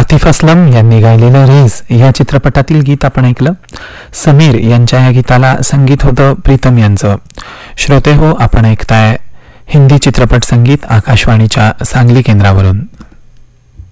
आतिफ असलम यांनी गायलेलं रेस या चित्रपटातील गीत आपण ऐकलं. समीर यांच्या या गीताला संगीत होतं प्रीतम यांचं. श्रोते हो, आपण ऐकताय हिंदी चित्रपट संगीत आकाशवाणीच्या सांगली केंद्रावरून.